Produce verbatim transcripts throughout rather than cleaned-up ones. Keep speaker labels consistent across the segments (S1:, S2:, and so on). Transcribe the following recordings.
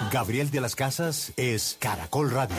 S1: Gabriel de las Casas es Caracol Radio.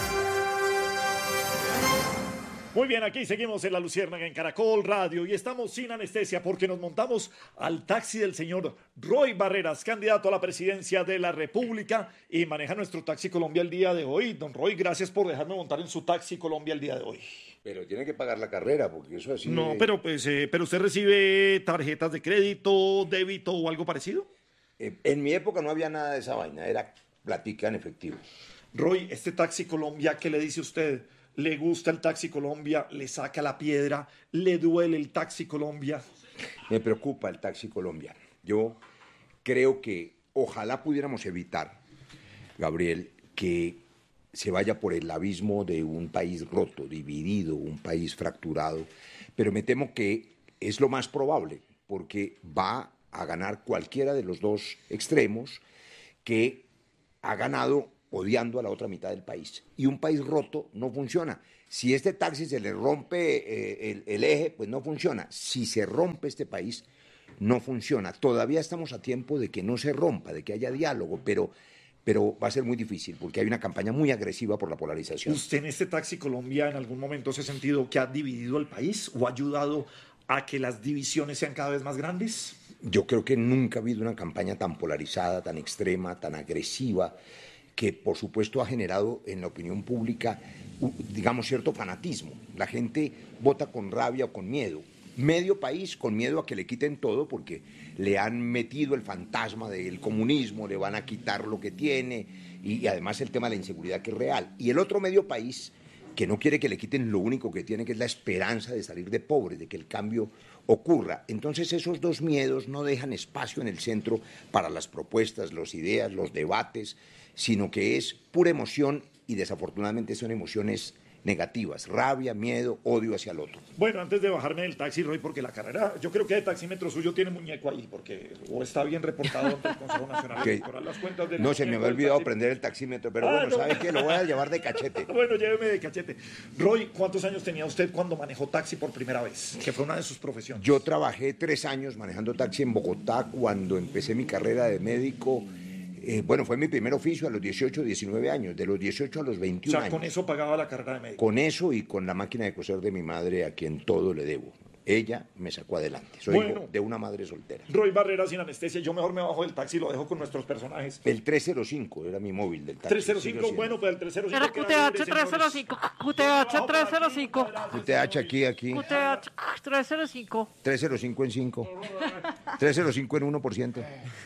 S2: Muy bien, aquí seguimos en La Luciérnaga en Caracol Radio y estamos sin anestesia porque nos montamos al taxi del señor Roy Barreras, candidato a la presidencia de la República y maneja nuestro Taxi Colombia el día de hoy. Don Roy, gracias por dejarme montar en su Taxi Colombia el día de hoy.
S3: Pero tiene que pagar la carrera porque eso así...
S2: No,
S3: de...
S2: pero pues, eh, pero usted recibe tarjetas de crédito, débito o algo parecido.
S3: Eh, en mi época no había nada de esa vaina, era platica en efectivo.
S2: Roy, este Taxi Colombia, ¿qué le dice usted? ¿Le gusta el Taxi Colombia? ¿Le saca la piedra? ¿Le duele el Taxi Colombia?
S3: Me preocupa el Taxi Colombia. Yo creo que ojalá pudiéramos evitar, Gabriel, que se vaya por el abismo de un país roto, dividido, un país fracturado, pero me temo que es lo más probable, porque va a ganar cualquiera de los dos extremos que ha ganado odiando a la otra mitad del país. Y un país roto no funciona. Si este taxi se le rompe eh, el, el eje, pues no funciona. Si se rompe este país, no funciona. Todavía estamos a tiempo de que no se rompa, de que haya diálogo, pero, pero va a ser muy difícil porque hay una campaña muy agresiva por la polarización.
S2: ¿Usted en este Taxi Colombia en algún momento se ha sentido que ha dividido el país o ha ayudado a que las divisiones sean cada vez más grandes?
S3: Yo creo que nunca ha habido una campaña tan polarizada, tan extrema, tan agresiva, que por supuesto ha generado en la opinión pública, digamos, cierto fanatismo. La gente vota con rabia o con miedo. Medio país con miedo a que le quiten todo porque le han metido el fantasma del comunismo, le van a quitar lo que tiene y, y además el tema de la inseguridad que es real. Y el otro medio país que no quiere que le quiten lo único que tiene, que es la esperanza de salir de pobre, de que el cambio ocurra. Entonces esos dos miedos no dejan espacio en el centro para las propuestas, las ideas, los debates, sino que es pura emoción y desafortunadamente son emociones negativas, rabia, miedo, odio hacia el otro.
S2: Bueno, antes de bajarme del taxi, Roy, porque la carrera, yo creo que de taxímetro suyo tiene muñeco ahí, porque o está bien reportado ante el Consejo Nacional
S3: Okay.
S2: Electoral las cuentas de...
S3: No, se me había olvidado prender el taxímetro, pero
S2: ah,
S3: bueno,
S2: no.
S3: ¿sabe qué? Lo voy a llevar de cachete.
S2: Bueno, lléveme de cachete. Roy, ¿cuántos años tenía usted cuando manejó taxi por primera vez? Que fue una de sus profesiones.
S3: Yo trabajé tres años manejando taxi en Bogotá cuando empecé mi carrera de médico. Eh, bueno, fue mi primer oficio a los dieciocho, diecinueve años, de los dieciocho a los veintiún
S2: años. O sea,
S3: años.
S2: con eso pagaba la carrera de médico.
S3: Con eso y con la máquina de coser de mi madre, a quien todo le debo. Ella me sacó adelante. Soy
S2: bueno,
S3: hijo de una madre soltera.
S2: Roy Barreras sin anestesia. Yo mejor me bajo del taxi y lo dejo con nuestros personajes.
S3: El trescientos cinco era mi móvil del taxi.
S2: trescientos cinco, bueno, pues el trescientos cinco.
S4: Era Q T H trescientos cinco. Q T H trescientos cinco.
S3: Q T H aquí, aquí.
S4: Q T H trescientos cinco.
S3: trescientos cinco en cinco. trescientos cinco en uno por ciento.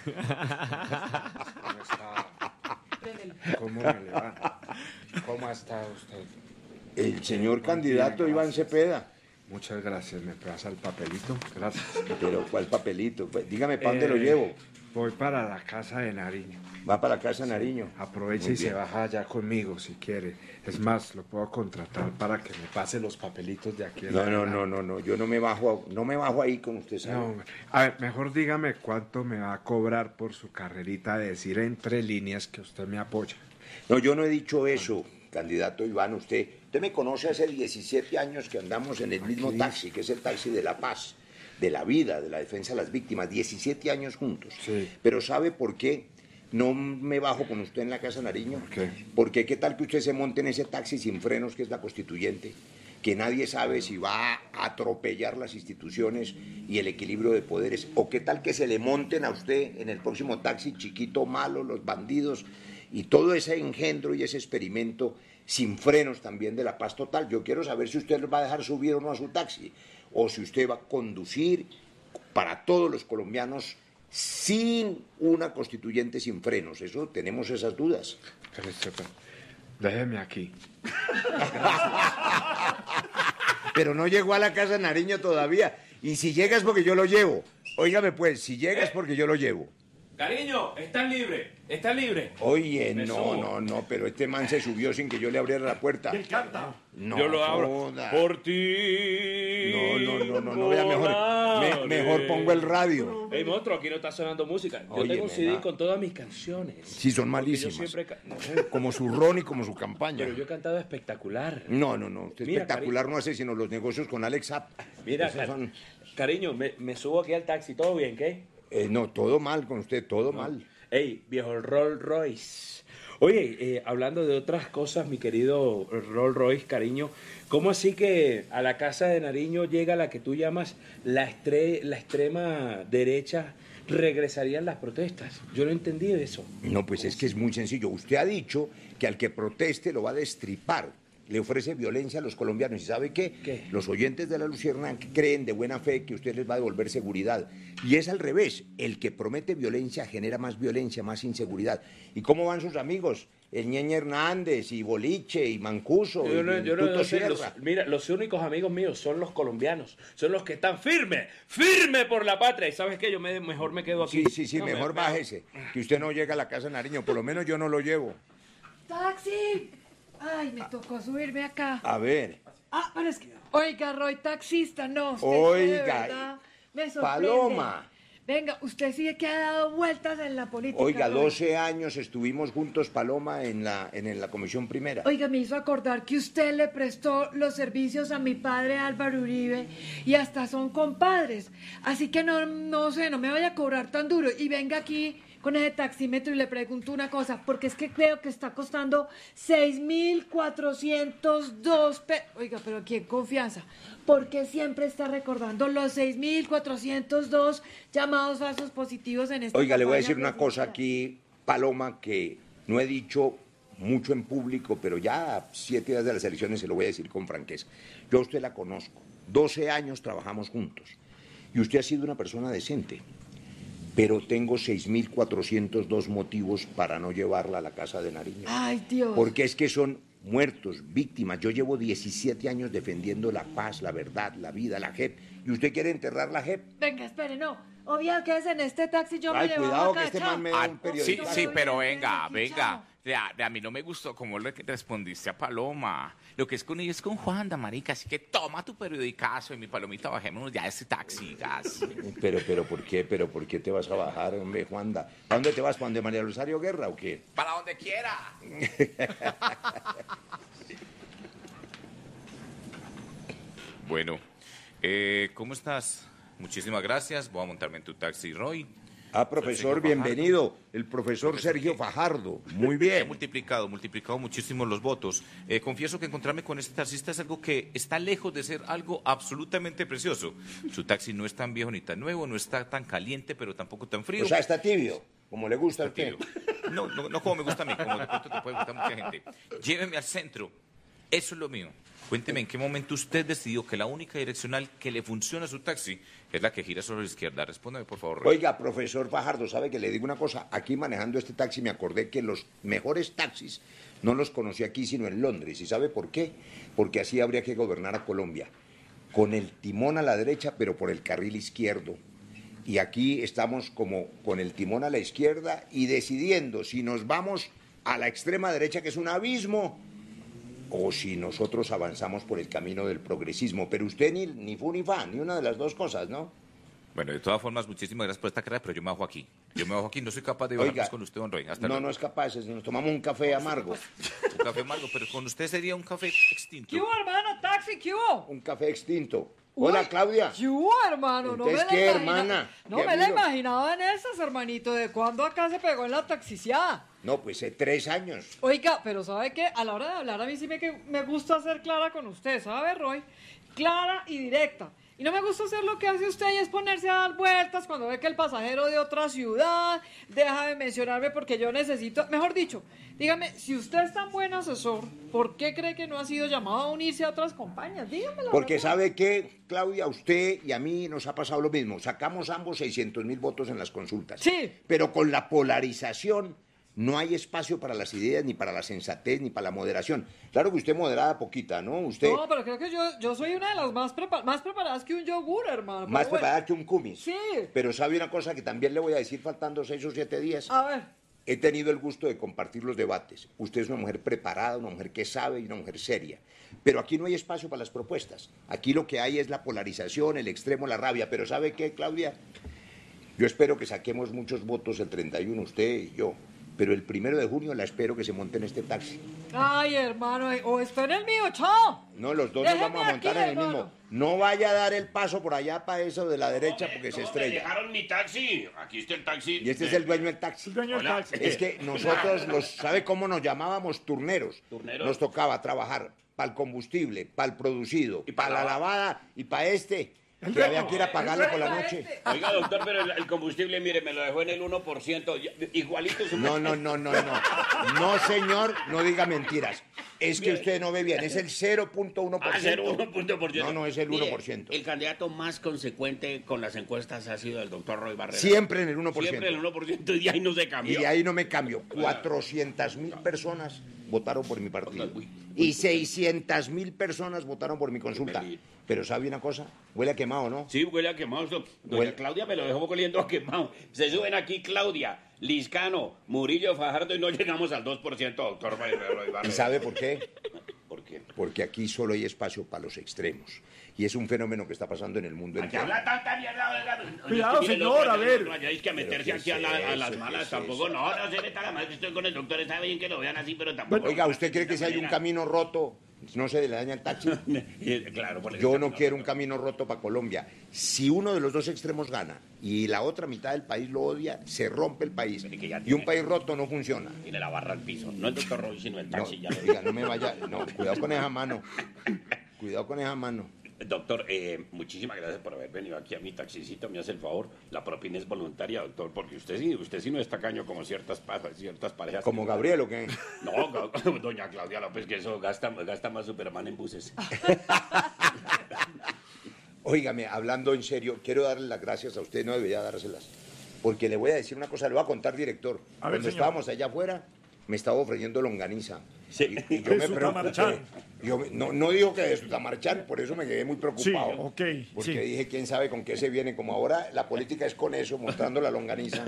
S5: ¿Cómo me le va? ¿Cómo ha estado usted?
S3: El señor candidato Iván Cepeda.
S5: Muchas gracias, me pasa el papelito, gracias.
S3: Pero, ¿cuál papelito? Pues, dígame, ¿para dónde
S5: Eh,
S3: lo llevo?
S5: Voy para la casa de Nariño.
S3: Va para la casa Nariño.
S5: Aprovecha
S3: Muy
S5: y se
S3: bien.
S5: baja allá conmigo si quiere. Es más, lo puedo contratar para que me pase los papelitos de aquí.
S3: No, no, no, no, no, yo no me bajo, no me bajo ahí con usted, ¿sabe?
S5: No, hombre. A ver, mejor dígame cuánto me va a cobrar por su carrerita de decir entre líneas que usted me apoya.
S3: No, yo no he dicho eso, candidato Iván. Usted, usted me conoce hace diecisiete años que andamos en el mismo taxi, que es el taxi de la paz, de la vida, de la defensa de las víctimas. diecisiete años juntos.
S5: Sí.
S3: Pero ¿sabe por qué no me bajo con usted en la casa Nariño?
S5: ¿Por qué?
S3: Porque qué tal que usted se monte en ese taxi sin frenos, que es la constituyente, que nadie sabe si va a atropellar las instituciones y el equilibrio de poderes, o qué tal que se le monten a usted en el próximo taxi chiquito, malo, los bandidos, y todo ese engendro y ese experimento sin frenos también de la paz total. Yo quiero saber si usted va a dejar subir o no a su taxi, o si usted va a conducir para todos los colombianos sin una constituyente sin frenos. Eso, tenemos esas dudas.
S5: Pero, pero, déjeme aquí.
S3: Pero no llegó a la casa Nariño todavía. Y si llega es porque yo lo llevo. Óigame pues, si llega es porque yo lo llevo.
S6: Cariño, estás libre, estás libre.
S3: Oye,
S6: Me
S3: no,
S6: subo.
S3: no, no, pero este man se subió sin que yo le abriera la puerta.
S2: ¿Quién canta?
S3: No,
S6: Yo lo abro
S3: joda.
S6: por ti.
S3: No, no, no, no, no, vea, mejor, me- mejor pongo el radio.
S6: Ey, monstruo, aquí no está sonando música. Yo
S3: Óyeme,
S6: tengo un C D
S3: va.
S6: con todas mis canciones.
S3: Sí, son
S6: Porque yo
S3: malísimas.
S6: siempre ca- no,
S3: Como su ron y como su campaña.
S6: pero yo he cantado espectacular.
S3: No, no, no. Usted
S6: Mira,
S3: espectacular no hace sino los negocios con Alex Zapp.
S6: Mira,
S3: Esos
S6: car-
S3: son-
S6: cariño, me, me subo aquí al taxi, ¿todo bien, qué?
S3: eh, no, todo mal con usted, todo mal.
S6: Ey, viejo Rolls Royce. Oye, eh, hablando de otras cosas, mi querido Rolls Royce, cariño, ¿cómo así que a la casa de Nariño llega la que tú llamas la, estre la extrema derecha? ¿Regresarían las protestas? Yo no entendí eso.
S3: No, pues es que es muy sencillo. Usted ha dicho que al que proteste lo va a destripar. Le ofrece violencia a los colombianos. ¿Y sabe qué?
S6: ¿Qué?
S3: Los oyentes de La Luciérnaga creen de buena fe que usted les va a devolver seguridad. Y es al revés. El que promete violencia genera más violencia, más inseguridad. ¿Y cómo van sus amigos? El Ñeñe Hernández, y Boliche, y Mancuso,
S6: Yo no,
S3: y
S6: yo no-
S3: Tuto
S6: no sé,
S3: Sierra.
S6: los- mira, los únicos amigos míos son los colombianos, son los que están firmes, firme por la patria. ¿Y sabes qué? Yo me, mejor me quedo aquí.
S3: Sí, sí, sí,
S6: No, me-
S3: mejor
S6: me-
S3: bájese. Que usted no llega a la casa de Nariño. Por lo menos yo no lo llevo.
S7: ¡Taxi! Ay, me tocó subirme acá.
S3: A ver.
S7: Ah, pero es que... Oiga, Roy, taxista, no, usted sí de
S3: Oiga,
S7: verdad me sorprende.
S3: Paloma.
S7: Venga, usted sí que ha dado vueltas en la política.
S3: Oiga,
S7: Roy.
S3: doce años estuvimos juntos, Paloma, en la, en la Comisión Primera.
S7: Oiga, me hizo acordar que usted le prestó los servicios a mi padre Álvaro Uribe y hasta son compadres. Así que no, no sé, no me vaya a cobrar tan duro. Y venga aquí con ese taxímetro y le pregunto una cosa, porque es que creo que está costando seis mil cuatrocientos dos pesos. Oiga, pero ¿quién confianza? ¿Por qué siempre está recordando los seis mil cuatrocientos dos llamados falsos positivos en esta
S3: Oiga, le voy a
S7: campaña
S3: decir una cosa
S7: presidencial?
S3: aquí, Paloma, que no he dicho mucho en público, pero ya a siete días de las elecciones se lo voy a decir con franqueza. Yo a usted la conozco. doce años trabajamos juntos. Y usted ha sido una persona decente. Pero tengo seis mil cuatrocientos dos motivos para no llevarla a la casa de Nariño.
S7: Ay, Dios.
S3: Porque es que son muertos, víctimas. Yo llevo diecisiete años defendiendo la paz, la verdad, la vida, la J E P. ¿Y usted quiere enterrar la J E P?
S7: Venga, espere, no. Obvio que es en este taxi, yo
S3: Ay,
S7: me le bajo
S3: cuidado
S7: acá,
S3: que este
S7: chao.
S3: man me da un
S8: Sí,
S3: periódico.
S8: sí, pero
S7: Bien,
S8: venga,
S7: aquí,
S8: venga.
S7: chao.
S8: De a, de a mí no me gustó cómo le respondiste a Paloma. Lo que es con ella es con Juanda, marica. Así que toma tu periodicazo y mi palomita, bajémonos ya de este taxi, gas.
S3: Pero, pero, ¿por qué? ¿Pero por qué te vas a bajar, hombre, Juanda? ¿Para dónde te vas? ¿Para donde María Rosario Guerra o qué?
S8: Para donde quiera. Bueno, eh, ¿cómo estás? Muchísimas gracias. Voy a montarme en tu taxi, Roy.
S3: Ah, profesor,
S8: Sergio
S3: bienvenido. El profesor
S8: Profesor,
S3: Sergio
S8: ¿qué?
S3: Fajardo. Muy
S8: He
S3: bien.
S8: multiplicado, multiplicado muchísimo los votos. Eh, confieso que encontrarme con este taxista es algo que está lejos de ser algo absolutamente precioso. Su taxi no es tan viejo ni tan nuevo, no está tan caliente, pero tampoco tan frío.
S3: O sea, está tibio, como le gusta a usted.
S8: Tibio. No, no, no como me gusta a mí, como de pronto te puede gustar a mucha gente. Lléveme al centro. Eso es lo mío. Cuénteme en qué momento usted decidió que la única direccional que le funciona a su taxi es la que gira sobre la izquierda. Respóndame, por favor.
S3: Oiga, profesor Fajardo, ¿sabe que le digo una cosa? Aquí manejando este taxi me acordé que los mejores taxis no los conocí aquí, sino en Londres. ¿Y sabe por qué? Porque así habría que gobernar a Colombia. Con el timón a la derecha, pero por el carril izquierdo. Y aquí estamos como con el timón a la izquierda y decidiendo si nos vamos a la extrema derecha, que es un abismo, o si nosotros avanzamos por el camino del progresismo. Pero usted ni, ni fu ni fa, ni una de las dos cosas, ¿no?
S8: Bueno, de todas formas, muchísimas gracias por esta carrera, pero yo me bajo aquí. Yo me bajo aquí, no soy capaz de bajar
S3: Oiga,
S8: más con usted, don Roy. Hasta
S3: no,
S8: luego.
S3: no es capaz, si nos tomamos un café amargo.
S8: Un café amargo, pero con usted sería un café extinto.
S7: ¿Qué hubo, hermano? ¿Taxi? ¿Qué hubo?
S3: Un café extinto. Hola,
S7: Uy,
S3: Claudia.
S7: ¿Qué hubo, hermano? No me
S3: Entonces,
S7: la
S3: ¿qué,
S7: imagina-
S3: hermana?
S7: No
S3: ¿Qué
S7: me la
S3: vino?
S7: imaginaba en esas, hermanito. ¿De cuándo acá se pegó en la taxiciada?
S3: No, pues eh, tres años.
S7: Oiga, pero ¿sabe qué? A la hora de hablar a mí sí me, que, me gusta ser clara con usted, ¿sabe, Roy? Clara y directa. Y no me gusta hacer lo que hace usted y es ponerse a dar vueltas cuando ve que el pasajero de otra ciudad deja de mencionarme porque yo necesito... Mejor dicho, dígame, si usted es tan buen asesor, ¿por qué cree que no ha sido llamado a unirse a otras compañías? Dígame la
S3: Porque
S7: verdad.
S3: sabe que, Claudia, a usted y a mí nos ha pasado lo mismo. Sacamos ambos seiscientos mil votos en las consultas.
S7: Sí.
S3: Pero con la polarización no hay espacio para las ideas, ni para la sensatez, ni para la moderación. Claro que usted moderada poquita, ¿no? Usted
S7: No, pero creo que yo, yo soy una de las más, prepa- más preparadas que un yogur, hermano.
S3: más
S7: pero bueno.
S3: preparada que un cumis.
S7: Sí.
S3: Pero sabe una cosa que también le voy a decir faltando seis o siete días.
S7: A ver.
S3: He tenido el gusto de compartir los debates. Usted es una mujer preparada, una mujer que sabe y una mujer seria. Pero aquí no hay espacio para las propuestas. Aquí lo que hay es la polarización, el extremo, la rabia. Pero ¿sabe qué, Claudia? Yo espero que saquemos muchos votos el treinta y uno, usted y yo. pero el primero de junio la espero que se monte en este taxi.
S7: Ay, hermano, o está en el mío, chao.
S3: No, los dos
S7: Déjeme
S3: nos vamos a montar
S7: aquí,
S3: en el
S7: hermano.
S3: mismo. No vaya a dar el paso por allá para eso de la derecha porque
S9: No,
S3: se
S9: me
S3: estrella.
S9: dejaron mi taxi. Aquí está el taxi.
S3: Y este es el dueño del taxi.
S2: El dueño del
S9: Hola.
S2: taxi.
S3: Es que nosotros, los, ¿sabe cómo nos llamábamos? Turneros.
S9: Turneros.
S3: Nos tocaba trabajar para el combustible, para el producido,
S9: Y pa'
S3: para la
S9: la-
S3: lavada y para este,
S2: El
S3: que había
S2: remo.
S3: que ir a pagarle por la
S7: remo
S3: noche.
S7: este.
S9: Oiga, doctor, pero el, el combustible, mire, me lo dejó en el uno por ciento. ya- Igualito su
S3: No, no, no, no, no. No, señor, no diga mentiras. Es que usted no ve bien, es el cero punto uno por
S9: Ah, cero
S3: ciento.
S9: uno punto por ciento.
S3: No, no, es el
S9: Mire,
S3: uno por ciento.
S9: El candidato más consecuente con las encuestas ha sido el doctor Roy Barreras.
S3: Siempre en el uno por ciento.
S9: Siempre el uno por ciento y de ahí no se
S3: Y
S9: cambió.
S3: de ahí no me cambio. cuatrocientas mil personas votaron por mi partido. Y seiscientas mil personas votaron por mi consulta. Pero ¿sabe una cosa? Huele a quemado, ¿no?
S9: Sí, huele a quemado. esto. Doña
S3: Huele-
S9: Claudia me lo dejó oliendo a quemado. Se suben aquí Claudia, Liscano, Murillo, Fajardo y no llegamos al dos por ciento, doctor Roy Barreras.
S3: ¿Y sabe por qué?
S9: ¿Por qué?
S3: Porque aquí solo hay espacio para los extremos. Y es un fenómeno que está pasando en el mundo
S9: Aquí
S3: entero.
S9: habla tanta mierda, oiga.
S2: Cuidado,
S9: Mire,
S2: señor,
S9: otro,
S2: a
S9: no,
S2: ver.
S9: No vayáis que a meterse
S3: ¿qué
S9: aquí
S3: es
S9: a, la- a las
S3: eso?
S9: malas
S3: ¿Qué es
S9: tampoco.
S3: eso?
S9: No, no se meta la más que estoy con el doctor. Está bien que lo vean así, pero tampoco.
S3: Oiga, ¿usted cree que si hay un camino roto no se le daña el taxi?
S9: Claro, por
S3: Yo no
S9: camino
S3: quiero un
S9: roto.
S3: camino roto para Colombia. Si uno de los dos extremos gana y la otra mitad del país lo odia, se rompe el país.
S9: Pero que ya
S3: Y un
S9: tiene-
S3: país roto no funciona.
S9: Tiene la barra al piso. No el doctor Roy, sino el
S3: No,
S9: taxi. ya lo
S3: oiga, no me vaya. No, cuidado con esa mano. Cuidado con esa mano.
S9: Doctor, eh, muchísimas gracias por haber venido aquí a mi taxicito. Me hace el favor. La propina es voluntaria, doctor, porque usted sí, usted sí no es tacaño como ciertas, pa- ciertas parejas.
S3: Como Gabriel, ¿o qué?
S9: No, ga- doña Claudia López, que eso gasta, gasta más Superman en buses.
S3: Óigame, hablando en serio, quiero darle las gracias a usted, no debería dárselas. Porque le voy a decir una cosa, le voy a contar, director.
S2: A ver,
S3: Cuando
S2: señor.
S3: estábamos allá afuera, me estaba ofreciendo longaniza.
S9: Sí.
S3: Y, y yo
S2: De
S3: me
S2: Sutamarchán.
S3: preocupé. Yo me- no, no digo que de Sutamarchán, por eso me quedé muy preocupado.
S2: Sí, ok,
S3: Porque
S2: sí.
S3: dije, quién sabe con qué se viene. Como ahora la política es con eso, mostrando la longaniza.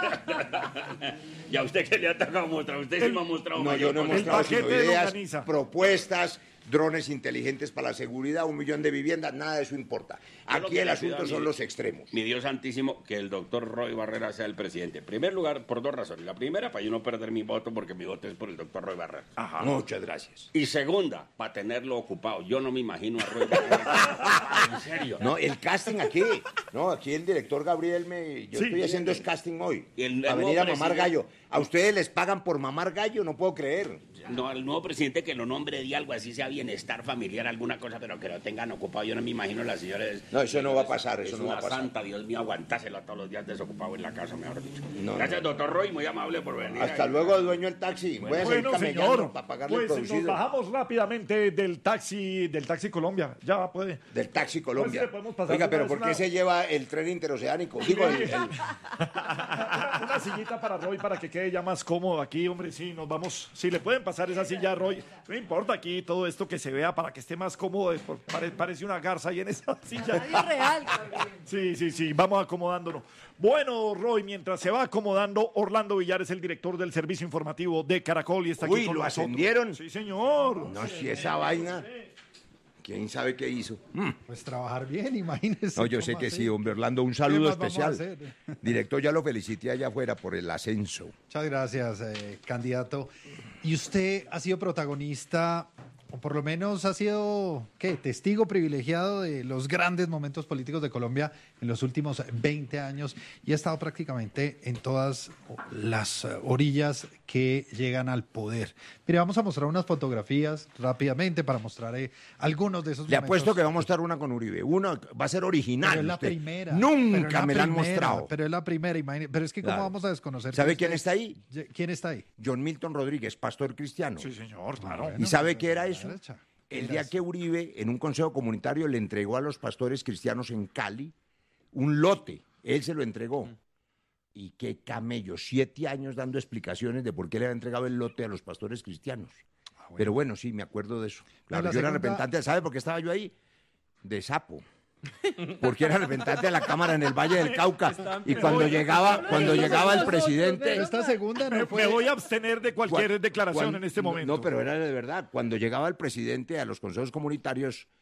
S9: ¿Y a usted qué le ha tocado mostrar? Usted sí me ha mostrado
S3: No, yo no he
S9: mayor
S3: mostrado sino
S2: paquete de
S3: ideas,
S2: longaniza.
S3: propuestas, drones inteligentes para la seguridad, un millón de viviendas, nada de eso importa.
S9: Yo lo
S3: Aquí
S9: que
S3: el
S9: le pido
S3: asunto
S9: a
S3: son
S9: mi-
S3: los extremos.
S9: Mi Dios santísimo, que el doctor Roy Barreras sea el presidente. En primer lugar, por dos razones. La primera, para yo no perder mi voto, porque mi voto es por el doctor Roy Barreras.
S3: Muchas gracias.
S9: Y segunda, para tenerlo ocupado. Yo no me imagino a Roy Barreras. En serio.
S3: No, el casting aquí. No, aquí el director Gabriel me. Yo
S2: Sí.
S3: estoy haciendo es casting hoy.
S9: Y el- el
S3: para
S9: nuevo
S3: venir a mamar
S9: presidente-
S3: gallo. ¿A ustedes les pagan por mamar gallo? No puedo creer.
S9: No, al nuevo presidente que lo nombre de algo así, sea bienestar familiar, alguna cosa, pero que lo tengan ocupado. Yo no me imagino a las señores.
S3: No, eso no va a pasar, eso
S9: es
S3: no va a
S9: una
S3: pasar.
S9: santa, Dios mío, aguantáselo todos los días desocupado en la casa, mejor dicho.
S3: No,
S9: Gracias,
S3: no.
S9: doctor Roy, muy amable por venir.
S3: Hasta
S9: Ahí.
S3: luego, dueño del taxi. Voy a seguir
S2: Bueno,
S3: camellando
S2: señor,
S3: para pagarle
S2: pues
S3: el
S2: nos
S3: producido.
S2: bajamos rápidamente del taxi, del taxi Colombia. Ya puede.
S3: Del taxi
S2: Pues
S3: Colombia.
S2: sí, le podemos pasar
S3: Oiga,
S2: una
S3: pero
S2: vez
S3: ¿por qué
S2: una-
S3: se lleva el tren interoceánico? Digo, el- el-
S2: una, una sillita para Roy para que quede ya más cómodo aquí, hombre. Sí, nos vamos. Si le pueden pasar esa silla a Roy, no importa aquí todo esto que se vea para que esté más cómodo. por- pare- parece una garza ahí en esa silla.
S7: Nadie real, Gabriel.
S2: Sí, sí, sí, vamos acomodándonos. Bueno, Roy, mientras se va acomodando, Orlando Villar es el director del servicio informativo de Caracol y está aquí
S3: Uy,
S2: con
S3: ¿lo
S2: nosotros.
S3: ascendieron?
S2: Sí, señor.
S3: No, si esa vaina. ¿Quién sabe qué hizo? Mm.
S10: Pues trabajar bien, imagínese.
S3: No, yo sé
S10: ¿cómo
S3: que
S10: así?
S3: sí, hombre Orlando, un
S10: ¿Qué
S3: saludo
S10: más vamos a
S3: especial.
S10: hacer?
S3: Director, ya lo felicité allá afuera por el ascenso.
S10: Muchas gracias, eh, candidato. Y usted ha sido protagonista, o por lo menos ha sido, ¿qué? Testigo privilegiado de los grandes momentos políticos de Colombia en los últimos veinte años y ha estado prácticamente en todas las eh, orillas que llegan al poder. Mire, vamos a mostrar unas fotografías rápidamente para mostrar eh, algunos de esos
S3: Le
S10: momentos.
S3: apuesto que va a mostrar una con Uribe. Una va a ser original.
S10: Pero es la
S3: usted.
S10: primera.
S3: Nunca
S10: pero es
S3: me la han
S10: primera,
S3: mostrado.
S10: Pero es la primera, imagínese. Pero es que, ¿cómo
S3: Claro.
S10: vamos a desconocer?
S3: ¿Sabe
S10: que
S3: quién
S10: usted-
S3: está ahí?
S10: ¿Quién está ahí?
S3: John Milton Rodríguez, pastor cristiano.
S2: Sí, señor, claro.
S3: ¿Y sabe qué era eso?
S10: derecha.
S3: El
S10: Era
S3: día
S10: eso.
S3: que Uribe, en un consejo comunitario, le entregó a los pastores cristianos en Cali un lote. Él se lo entregó. Y qué camello, siete años dando explicaciones de por qué le había entregado el lote a los pastores cristianos. Pero bueno, sí, me acuerdo de eso. Claro,
S10: la
S3: yo era
S10: segunda-
S3: representante, ¿sabe por qué estaba yo ahí? De sapo. Porque era representante de la Cámara en el Valle del Cauca. Y cuando llegaba, cuando llegaba el presidente...
S10: Esta segunda
S2: Me,
S10: no fue.
S2: me voy a abstener de cualquier
S3: Cuan-
S2: declaración
S3: cuan-
S2: en este
S3: no,
S2: momento.
S3: No, pero era de verdad. Cuando llegaba el presidente a los consejos comunitarios,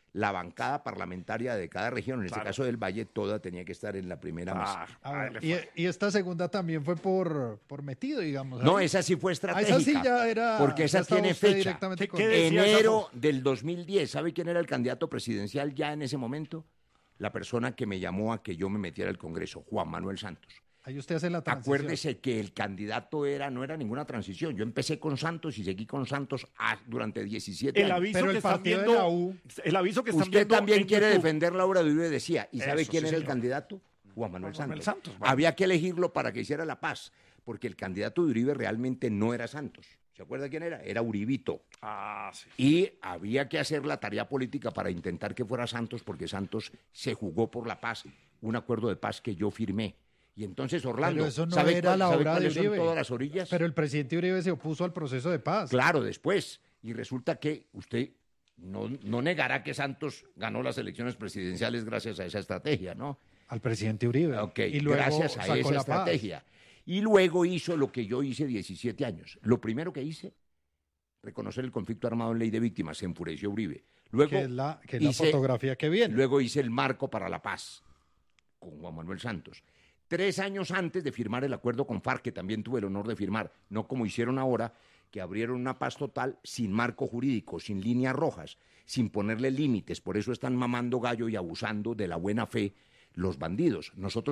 S3: la bancada parlamentaria de cada región, en
S2: Claro.
S3: este caso del Valle, toda tenía que estar en la primera
S2: Ah,
S3: mesa.
S10: A ver,
S2: ah, le
S10: y,
S2: fue.
S10: y esta segunda también fue por, por metido, digamos.
S3: No,
S10: ahí.
S3: esa sí fue
S10: Ah,
S3: estratégica.
S10: esa sí ya era.
S3: Porque esa
S10: ya estaba
S3: tiene
S10: usted
S3: fecha.
S10: directamente
S2: ¿Qué-
S10: con-
S2: qué decía esa
S3: Enero
S2: foto?
S3: del dos mil diez. ¿Sabe quién era el candidato presidencial ya en ese momento? La persona que me llamó a que yo me metiera al Congreso, Juan Manuel Santos.
S10: Ahí usted hace la transición.
S3: Acuérdese que el candidato era, no era ninguna transición. Yo empecé con Santos y seguí con Santos a- durante diecisiete
S2: El
S3: años.
S2: aviso
S10: Pero
S2: que
S10: el
S2: están
S10: partido de
S2: viendo,
S10: la U-
S2: el aviso que están
S3: Usted
S2: viendo
S3: también
S2: en
S3: quiere
S2: YouTube.
S3: defender la obra de Uribe, decía. ¿Y sabe
S2: Eso,
S3: quién
S2: sí,
S3: era el
S2: señor.
S3: candidato? Juan Manuel
S2: Juan Manuel
S3: Santos.
S2: Santos, bueno.
S3: Había que elegirlo para que hiciera la paz, porque el candidato de Uribe realmente no era Santos. ¿Se acuerda quién era? Era Uribito.
S2: Ah, sí.
S3: Y había que hacer la tarea política para intentar que fuera Santos, porque Santos se jugó por la paz, un acuerdo de paz que yo firmé. Y entonces, Orlando,
S10: Pero eso no
S3: ¿sabe
S10: era
S3: cuál-
S10: la
S3: sabe
S10: obra de
S3: cuáles son
S10: Uribe.
S3: todas las orillas?
S10: Pero el presidente Uribe se opuso al proceso de paz.
S3: Claro, después. Y resulta que usted no, no negará que Santos ganó las elecciones presidenciales gracias a esa estrategia, ¿no?
S10: Al presidente Uribe.
S3: Ok,
S10: y luego
S3: gracias a
S10: sacó
S3: esa
S10: la paz.
S3: estrategia. Y luego hizo lo que yo hice diecisiete años. Lo primero que hice, reconocer el conflicto armado en ley de víctimas, se enfureció Uribe. Luego
S10: Que es la, que es la
S3: hice-
S10: fotografía que viene.
S3: Luego hice el marco para la paz con Juan Manuel Santos. Tres años antes de firmar el acuerdo con FARC, que también tuve el honor de firmar, no como hicieron ahora, que abrieron una paz total sin marco jurídico, sin líneas rojas, sin ponerle límites. Por eso están mamando gallo y abusando de la buena fe los bandidos. Nosotros